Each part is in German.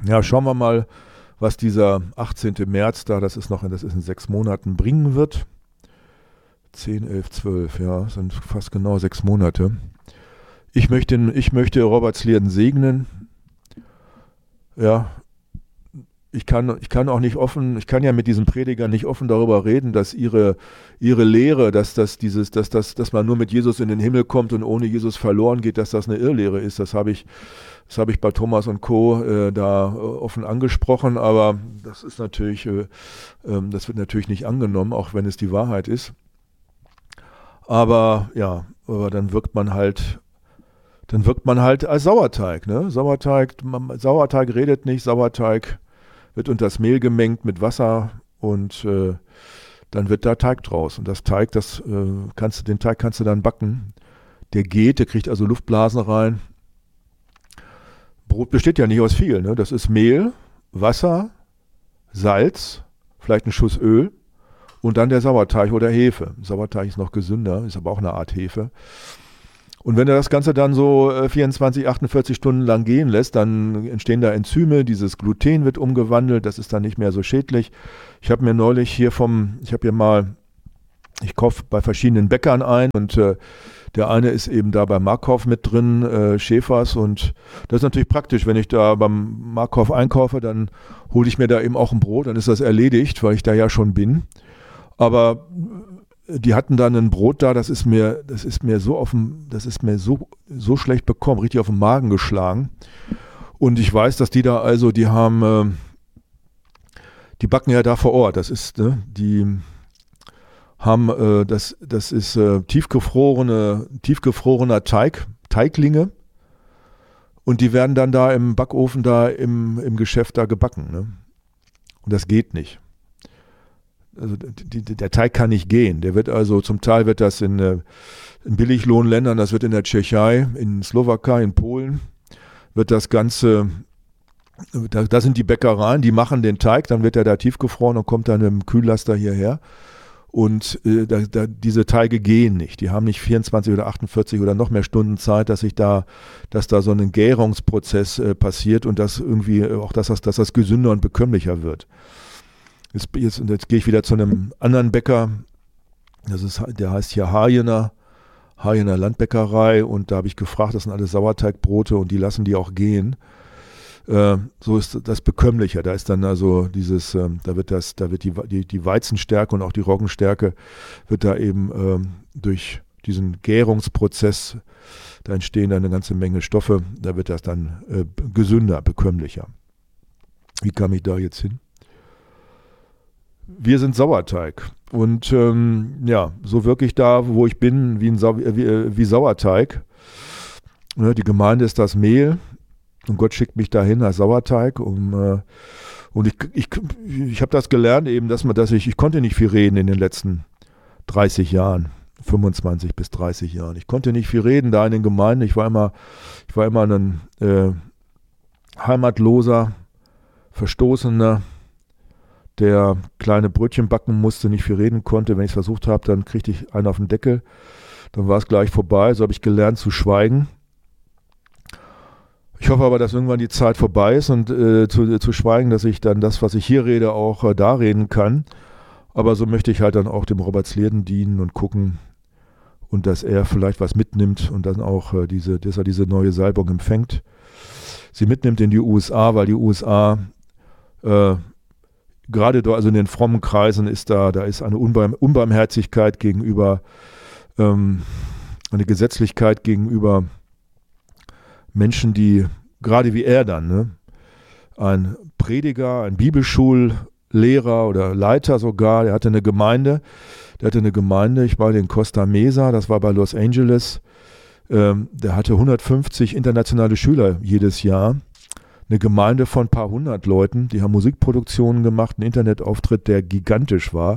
Ja, schauen wir mal, was dieser 18. März da, das ist in 6 Monaten, bringen wird. 10, 11, 12, ja, sind fast genau 6 Monate. Ich möchte Robbertsleden segnen. Ja, ich kann ja mit diesen Predigern nicht offen darüber reden, dass ihre Lehre, dass man nur mit Jesus in den Himmel kommt und ohne Jesus verloren geht, dass das eine Irrlehre ist. Das habe ich bei Thomas und Co. Da offen angesprochen, aber das ist natürlich, das wird natürlich nicht angenommen, auch wenn es die Wahrheit ist. Aber ja, dann wirkt man halt als Sauerteig, ne? Sauerteig redet nicht, Sauerteig wird unter das Mehl gemengt mit Wasser und dann wird da Teig draus. Und den Teig kannst du dann backen. Der kriegt also Luftblasen rein. Brot besteht ja nicht aus viel, ne? Das ist Mehl, Wasser, Salz, vielleicht ein Schuss Öl und dann der Sauerteig oder Hefe. Sauerteig ist noch gesünder, ist aber auch eine Art Hefe. Und wenn du das Ganze dann so 24, 48 Stunden lang gehen lässt, dann entstehen da Enzyme, dieses Gluten wird umgewandelt, das ist dann nicht mehr so schädlich. Ich habe mir neulich ich kaufe bei verschiedenen Bäckern ein und der eine ist eben da bei Markhoff mit drin, Schäfers, und das ist natürlich praktisch, wenn ich da beim Markhoff einkaufe, dann hole ich mir da eben auch ein Brot, dann ist das erledigt, weil ich da ja schon bin. Aber die hatten dann ein Brot da, das ist mir so schlecht bekommen, richtig auf den Magen geschlagen. Und ich weiß, dass die backen ja da vor Ort. Das ist, ne, die haben, das ist tiefgefrorener Teiglinge. Und die werden dann da im Backofen da im Geschäft da gebacken, ne? Und das geht nicht. Also der Teig kann nicht gehen. Der wird also, zum Teil wird das in Billiglohnländern, das wird in der Tschechei, in Slowakei, in Polen, wird das Ganze, da sind die Bäckereien, die machen den Teig, dann wird er da tiefgefroren und kommt dann im Kühllaster hierher. Und diese Teige gehen nicht. Die haben nicht 24 oder 48 oder noch mehr Stunden Zeit, dass da so ein Gärungsprozess passiert und dass irgendwie auch, dass das gesünder und bekömmlicher wird. Jetzt gehe ich wieder zu einem anderen Bäcker, der heißt hier Hajener Landbäckerei, und da habe ich gefragt, das sind alles Sauerteigbrote und die lassen die auch gehen. So ist das bekömmlicher, da ist dann also da wird die Weizenstärke und auch die Roggenstärke wird da eben durch diesen Gärungsprozess, da entstehen dann eine ganze Menge Stoffe, da wird das dann gesünder, bekömmlicher. Wie kam ich da jetzt hin? Wir sind Sauerteig und so wirke ich da, wo ich bin, wie Sauerteig. Ne, die Gemeinde ist das Mehl und Gott schickt mich dahin als Sauerteig. Und ich habe das gelernt eben, ich konnte nicht viel reden in den letzten 30 Jahren, 25 bis 30 Jahren. Ich konnte nicht viel reden da in den Gemeinden. Ich war immer ein heimatloser, Verstoßener, der kleine Brötchen backen musste, nicht viel reden konnte. Wenn ich es versucht habe, dann kriegte ich einen auf den Deckel. Dann war es gleich vorbei. So habe ich gelernt zu schweigen. Ich hoffe aber, dass irgendwann die Zeit vorbei ist und zu schweigen, dass ich dann das, was ich hier rede, auch da reden kann. Aber so möchte ich halt dann auch dem Robbertsleden dienen und gucken und dass er vielleicht was mitnimmt und dann auch dass er diese neue Salbung empfängt. Sie mitnimmt in die USA, weil die USA gerade dort, also in den frommen Kreisen da ist eine Unbarmherzigkeit gegenüber, eine Gesetzlichkeit gegenüber Menschen, die, gerade wie er dann, ne, ein Prediger, ein Bibelschullehrer oder Leiter sogar, der hatte eine Gemeinde, ich war in Costa Mesa, das war bei Los Angeles, der hatte 150 internationale Schüler jedes Jahr. Eine Gemeinde von ein paar hundert Leuten, die haben Musikproduktionen gemacht, einen Internetauftritt, der gigantisch war,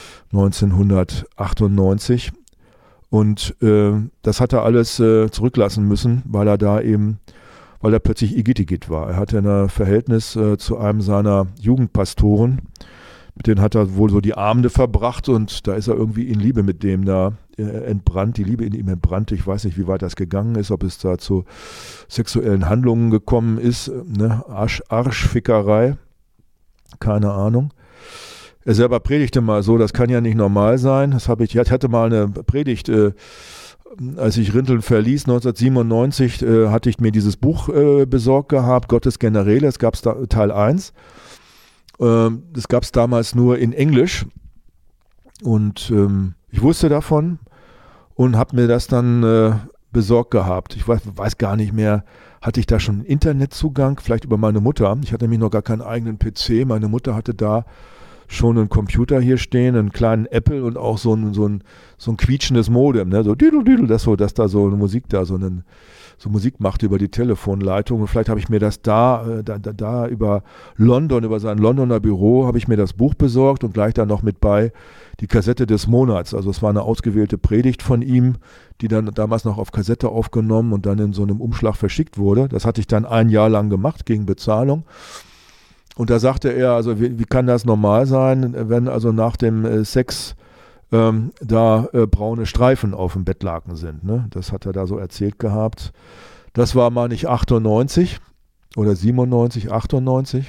1998. Und das hat er alles zurücklassen müssen, weil er plötzlich Igitigit war. Er hatte ein Verhältnis zu einem seiner Jugendpastoren, Mit denen hat er wohl so die Abende verbracht und da ist er irgendwie in Liebe mit dem da entbrannt, die Liebe in ihm entbrannt. Ich weiß nicht, wie weit das gegangen ist, ob es da zu sexuellen Handlungen gekommen ist, ne? Arschfickerei, keine Ahnung. Er selber predigte mal so, das kann ja nicht normal sein. Ich hatte mal eine Predigt, als ich Rinteln verließ, 1997, hatte ich mir dieses Buch besorgt gehabt, Gottes Generäle, es gab Teil 1. Das gab es damals nur in Englisch und ich wusste davon und habe mir das dann besorgt gehabt. Ich weiß gar nicht mehr, hatte ich da schon Internetzugang, vielleicht über meine Mutter. Ich hatte nämlich noch gar keinen eigenen PC. Meine Mutter hatte da schon einen Computer hier stehen, einen kleinen Apple und auch so ein quietschendes Modem, ne? So düdel, dass da so eine Musik so Musik machte über die Telefonleitung. Und vielleicht habe ich mir das da über London, über sein Londoner Büro, habe ich mir das Buch besorgt und gleich dann noch mit bei die Kassette des Monats. Also es war eine ausgewählte Predigt von ihm, die dann damals noch auf Kassette aufgenommen und dann in so einem Umschlag verschickt wurde. Das hatte ich dann ein Jahr lang gemacht gegen Bezahlung. Und da sagte er, also wie kann das normal sein, wenn also nach dem Sex braune Streifen auf dem Bettlaken sind. Ne? Das hat er da so erzählt gehabt. Das war mal nicht 98 oder 97, 98.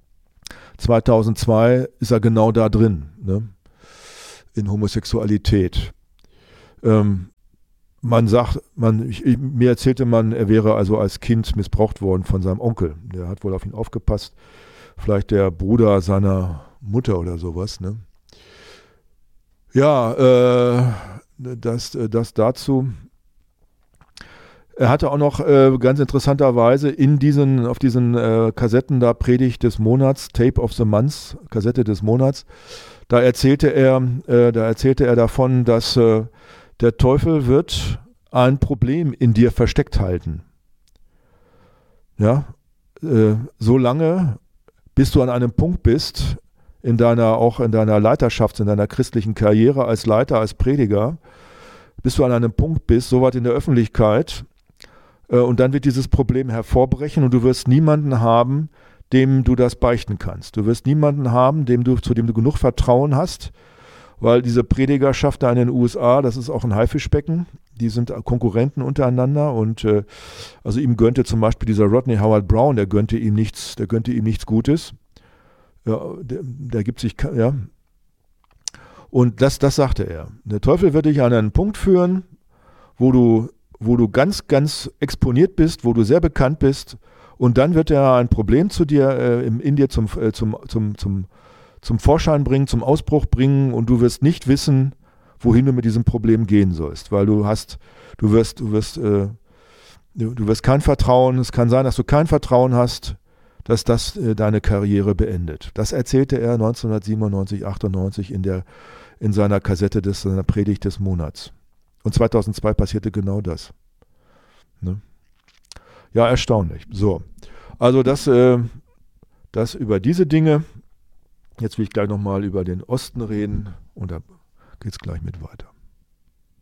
2002 ist er genau da drin, ne? In Homosexualität. Mir erzählte man, er wäre also als Kind missbraucht worden von seinem Onkel. Der hat wohl auf ihn aufgepasst. Vielleicht der Bruder seiner Mutter oder sowas, ne? Ja, das dazu. Er hatte auch noch ganz interessanterweise auf diesen Kassetten da Predigt des Monats, Tape of the Month, Kassette des Monats, da erzählte er davon, dass der Teufel wird ein Problem in dir versteckt halten. Ja, solange bis du an einem Punkt bist, in deiner Leiterschaft, in deiner christlichen Karriere als Leiter, als Prediger, bis du an einem Punkt bist, so weit in der Öffentlichkeit, und dann wird dieses Problem hervorbrechen und du wirst niemanden haben, dem du das beichten kannst. Du wirst niemanden haben, zu dem du genug Vertrauen hast, weil diese Predigerschaft da in den USA, das ist auch ein Haifischbecken, die sind Konkurrenten untereinander und also ihm gönnte zum Beispiel dieser Rodney Howard Brown, der gönnte ihm nichts Gutes. Ja, der gibt sich, ja. Und das sagte er. Der Teufel wird dich an einen Punkt führen, wo du ganz, ganz exponiert bist, wo du sehr bekannt bist, und dann wird er ein Problem zu dir, in dir zum Vorschein bringen, zum Ausbruch bringen, und du wirst nicht wissen, wohin du mit diesem Problem gehen sollst, weil du wirst kein Vertrauen, es kann sein, dass du kein Vertrauen hast, dass das deine Karriere beendet. Das erzählte er 1997, 98 in seiner Kassette seiner Predigt des Monats. Und 2002 passierte genau das. Ne? Ja, erstaunlich. So, also das über diese Dinge. Jetzt will ich gleich nochmal über den Osten reden und da geht es gleich mit weiter.